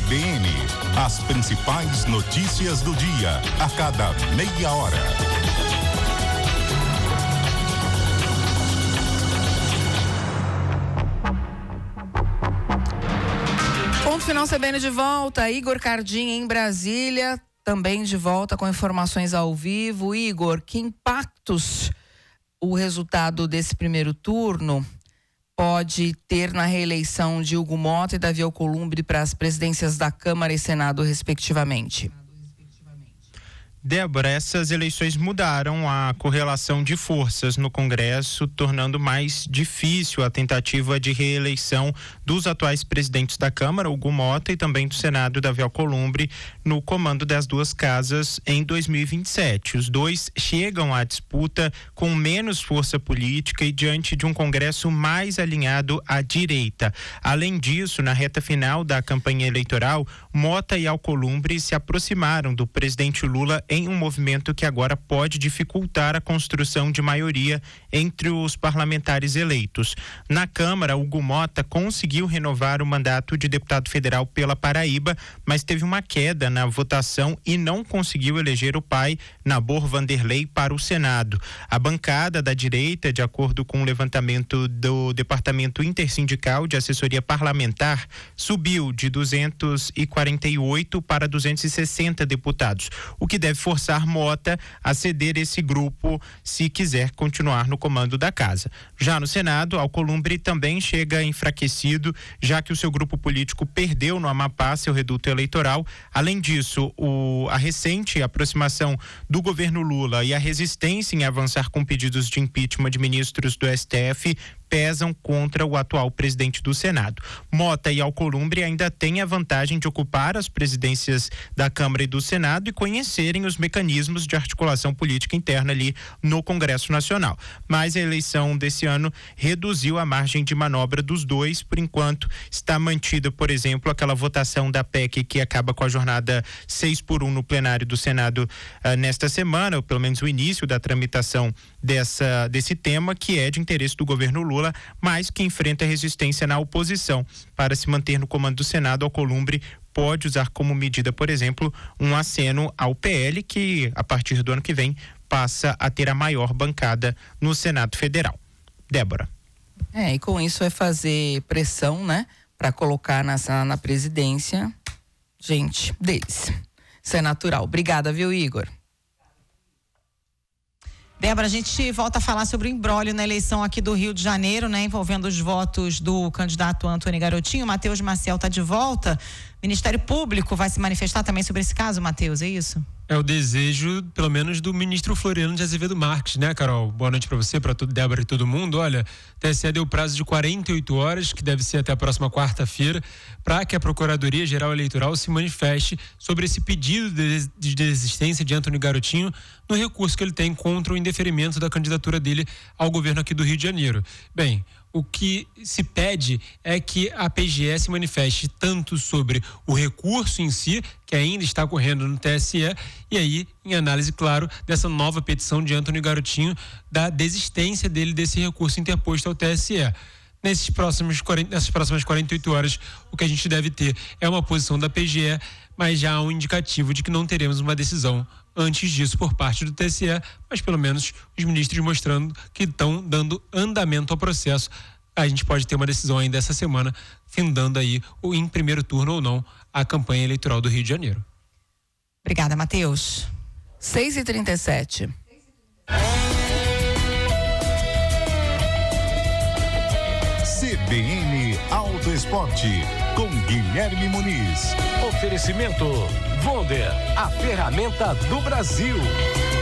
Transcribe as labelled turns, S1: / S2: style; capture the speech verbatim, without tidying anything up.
S1: B N, as principais notícias do dia, a cada meia hora.
S2: Ponto final C B N de volta, Igor Cardim em Brasília, também de volta com informações ao vivo. Igor, que impactos o resultado desse primeiro turno pode ter na reeleição de Hugo Motta e Davi Alcolumbre para as presidências da Câmara e Senado, respectivamente?
S3: Débora, essas eleições mudaram a correlação de forças no Congresso, tornando mais difícil a tentativa de reeleição dos atuais presidentes da Câmara, Hugo Motta, e também do Senado, Davi Alcolumbre, no comando das duas casas em dois mil e vinte e sete. Os dois chegam à disputa com menos força política e diante de um Congresso mais alinhado à direita. Além disso, na reta final da campanha eleitoral, Motta e Alcolumbre se aproximaram do presidente Lula em um movimento que agora pode dificultar a construção de maioria entre os parlamentares eleitos. Na Câmara, Hugo Motta conseguiu renovar o mandato de deputado federal pela Paraíba, mas teve uma queda na votação e não conseguiu eleger o pai, Nabor Vanderlei, para o Senado. A bancada da direita, de acordo com o levantamento do Departamento Intersindical de Assessoria Parlamentar, subiu de duzentos e quarenta e oito para duzentos e sessenta deputados, o que deve forçar Motta a ceder esse grupo se quiser continuar no comando da casa. Já no Senado, Alcolumbre também chega enfraquecido, já que o seu grupo político perdeu no Amapá seu reduto eleitoral. Além disso, o, a recente aproximação do governo Lula e a resistência em avançar com pedidos de impeachment de ministros do S T F pesam contra o atual presidente do Senado. Motta e Alcolumbre ainda têm a vantagem de ocupar as presidências da Câmara e do Senado e conhecerem os mecanismos de articulação política interna ali no Congresso Nacional. Mas a eleição desse ano reduziu a margem de manobra dos dois. Por enquanto, está mantida, por exemplo, aquela votação da P E C que acaba com a jornada seis por um no plenário do Senado uh, nesta semana, ou pelo menos o início da tramitação dessa, desse tema, que é de interesse do governo Lula, mas que enfrenta resistência na oposição. Para se manter no comando do Senado, Alcolumbre pode usar como medida, por exemplo, um aceno ao P L, que a partir do ano que vem passa a ter a maior bancada no Senado Federal. Débora.
S2: É, e com isso é fazer pressão, né, para colocar nessa, na presidência gente deles. Isso é natural. Obrigada, viu, Igor?
S4: Débora, a gente volta a falar sobre o imbróglio na eleição aqui do Rio de Janeiro, né, envolvendo os votos do candidato Antônio Garotinho. Matheus Maciel está de volta. O Ministério Público vai se manifestar também sobre esse caso, Matheus, é isso?
S5: É o desejo, pelo menos, do ministro Floriano de Azevedo Marques, né, Carol? Boa noite para você, para Débora e todo mundo. Olha, o T S E deu prazo de quarenta e oito horas, que deve ser até a próxima quarta-feira, para que a Procuradoria-Geral Eleitoral se manifeste sobre esse pedido de, de desistência de Antônio Garotinho no recurso que ele tem contra o indeferimento da candidatura dele ao governo aqui do Rio de Janeiro. Bem, o que se pede é que a P G E se manifeste tanto sobre o recurso em si, que ainda está correndo no T S E, e aí, em análise, claro, dessa nova petição de Antônio Garotinho, da desistência dele desse recurso interposto ao T S E. Nesses próximos quarenta, nessas próximas quarenta e oito horas, o que a gente deve ter é uma posição da P G E, mas já há um indicativo de que não teremos uma decisão antes disso por parte do T S E, mas pelo menos os ministros mostrando que estão dando andamento ao processo. A gente pode ter uma decisão ainda essa semana, findando aí, ou em primeiro turno ou não, a campanha eleitoral do Rio de Janeiro.
S4: Obrigada, Matheus.
S2: seis e trinta e sete.
S1: C B N Auto Esporte, com Guilherme Muniz.
S6: Oferecimento Wonder, a ferramenta do Brasil.